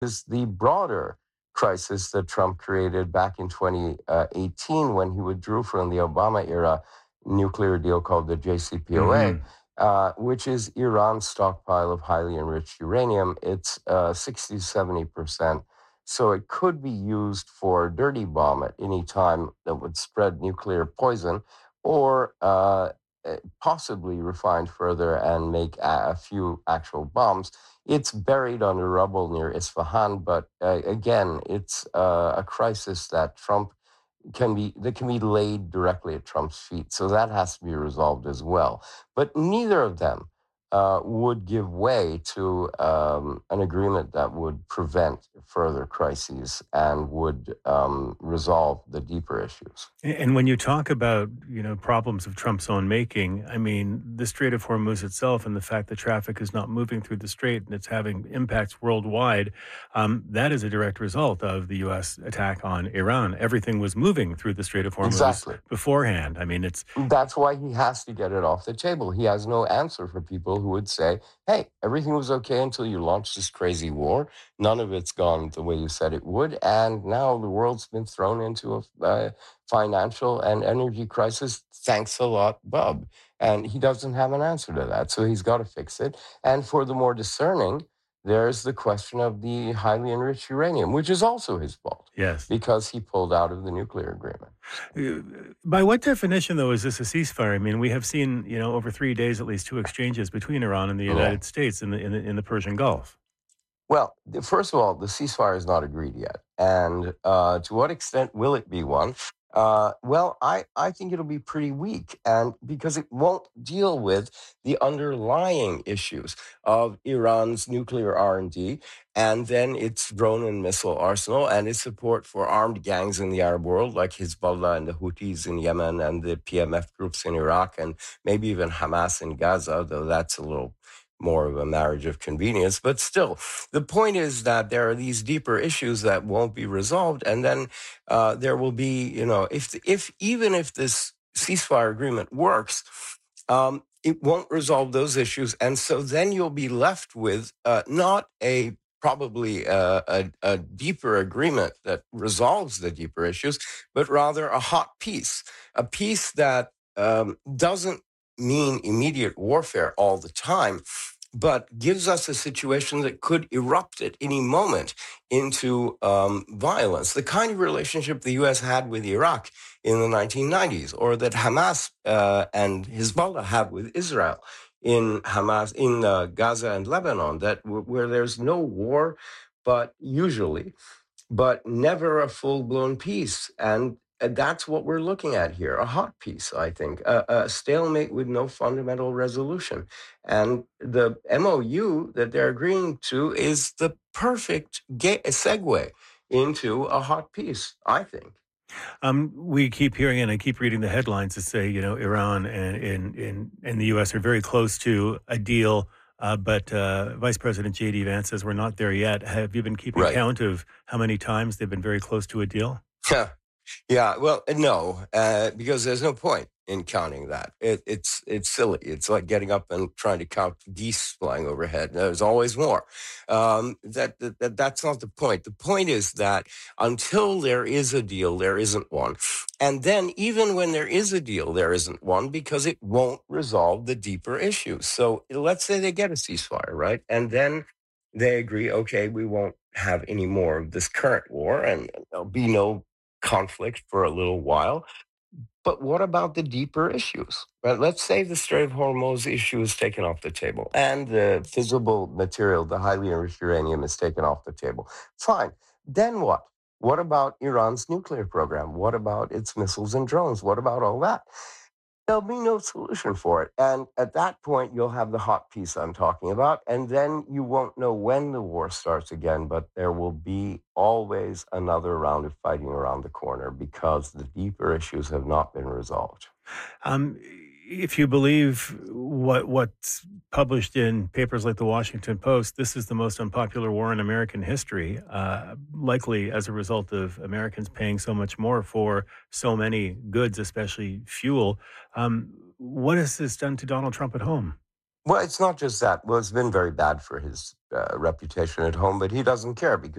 is the broader crisis that Trump created back in 2018 when he withdrew from the Obama era nuclear deal called the JCPOA, Hmm. which is Iran's stockpile of highly enriched uranium. It's 60 to 70%. So it could be used for a dirty bomb at any time that would spread nuclear poison, or possibly refined further and make a few actual bombs. It's buried under rubble near Isfahan, but again, it's a crisis that can be laid directly at Trump's feet. So that has to be resolved as well. But neither of them would give way to an agreement that would prevent further crises and would resolve the deeper issues. And when you talk about, problems of Trump's own making, I mean, the Strait of Hormuz itself and the fact that traffic is not moving through the strait and it's having impacts worldwide, that is a direct result of the U.S. attack on Iran. Everything was moving through the Strait of Hormuz Exactly. beforehand. I mean, it's That's why he has to get it off the table. He has no answer for people who would say, hey, everything was okay until you launched this crazy war. None of it's gone the way you said it would. And now the world's been thrown into a financial and energy crisis. Thanks a lot, Bub. And he doesn't have an answer to that. So he's got to fix it. And for the more discerning, there's the question of the highly enriched uranium, which is also his fault yes. because he pulled out of the nuclear agreement. By what definition, though, is this a ceasefire? I mean, we have seen, over 3 days at least, two exchanges between Iran and the Yeah. United States in the Persian Gulf. Well, first of all, the ceasefire is not agreed yet. And to what extent will it be one? I think it'll be pretty weak, and because it won't deal with the underlying issues of Iran's nuclear R&D, and then its drone and missile arsenal, and its support for armed gangs in the Arab world, like Hezbollah and the Houthis in Yemen, and the PMF groups in Iraq, and maybe even Hamas in Gaza, though that's a little more of a marriage of convenience. But still, the point is that there are these deeper issues that won't be resolved, and then there will be, if even if this ceasefire agreement works, it won't resolve those issues, and so then you'll be left with not a probably a deeper agreement that resolves the deeper issues, but rather a hot peace, a peace that doesn't mean immediate warfare all the time, but gives us a situation that could erupt at any moment into violence, the kind of relationship the U.S. had with Iraq in the 1990s, or that Hamas and Hezbollah have with Israel in Gaza and Lebanon, where there's no war, but never a full-blown peace. And that's what we're looking at here, a hot peace, I think, a stalemate with no fundamental resolution. And the MOU that they're agreeing to is the perfect segue into a hot peace, I think. We keep hearing, and I keep reading the headlines that say, Iran and the U.S. are very close to a deal, but Vice President J.D. Vance says we're not there yet. Have you been keeping Right. count of how many times they've been very close to a deal? Yeah, well, no, because there's no point in counting that. It's silly. It's like getting up and trying to count geese flying overhead. There's always more. That's not the point. The point is that until there is a deal, there isn't one. And then even when there is a deal, there isn't one because it won't resolve the deeper issues. So let's say they get a ceasefire, right? And then they agree, okay, we won't have any more of this current war, and there'll be no conflict for a little while. But what about the deeper issues? Right? Let's say the Strait of Hormuz issue is taken off the table and the fissile material, the highly enriched uranium, is taken off the table. Fine. Then what? What about Iran's nuclear program? What about its missiles and drones? What about all that? There'll be no solution for it. And at that point, you'll have the hot piece I'm talking about. And then you won't know when the war starts again, but there will be always another round of fighting around the corner because the deeper issues have not been resolved. Um, if you believe what's published in papers like the Washington Post, this is the most unpopular war in American history, likely as a result of Americans paying so much more for so many goods, especially fuel. What has this done to Donald Trump at home? Well, it's not just that. Well, it's been very bad for his reputation at home, but he doesn't care because